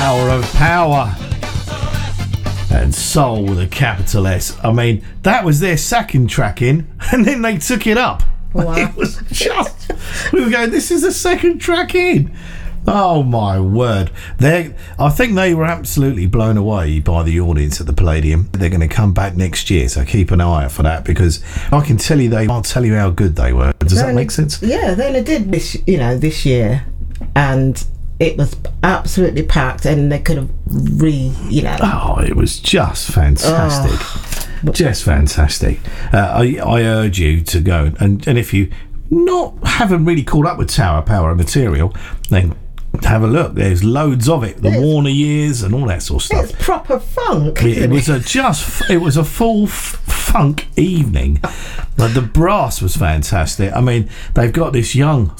Tower of Power. And Soul with a capital S. I mean, that was their second track in, and then they took it up. Wow. It was just... We were going, this is the second track in. Oh, my word. I think they were absolutely blown away by the audience at the Palladium. They're going to come back next year, so keep an eye out for that, because I can tell you I'll tell you how good they were. Does that make sense? Yeah, they only did this year, and it was absolutely packed, and they could have Oh, it was just fantastic. Just fantastic. I urge you to go, and if you haven't really caught up with Tower Power Material, then have a look. There's loads of it. The Warner Years and all that sort of stuff. It's proper funk. It was a full funk evening. Like, the brass was fantastic. I mean, they've got this young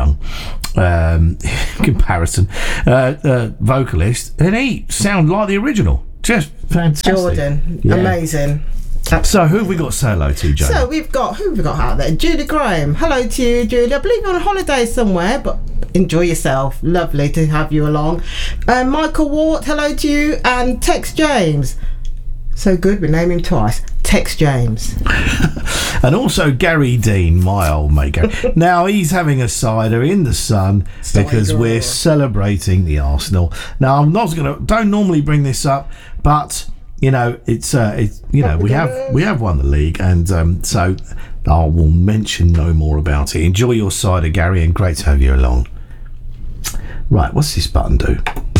comparison vocalist, and he sounded like the original. Just fantastic. Jordan, yeah. Amazing. So who have we got to say hello to, Joe? So who have we got out there? Julie Graham. Hello to you, Julie. I believe you're on holiday somewhere, but enjoy yourself. Lovely to have you along. Michael Ward, hello to you. And Tex James. So good, we name him twice. Tex James. And also Gary Dean, my old mate Gary. Now he's having a cider in the sun because we're celebrating the Arsenal. Now don't normally bring this up, but it's we have won the league, and so I will mention no more about it. Enjoy your cider, Gary, and great to have you along. Right, what's this button do?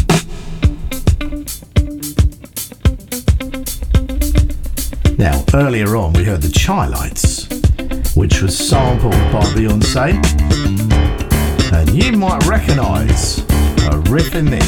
Now, earlier on we heard the Chi-Lites, which was sampled by Beyonce, and you might recognise a riff in this.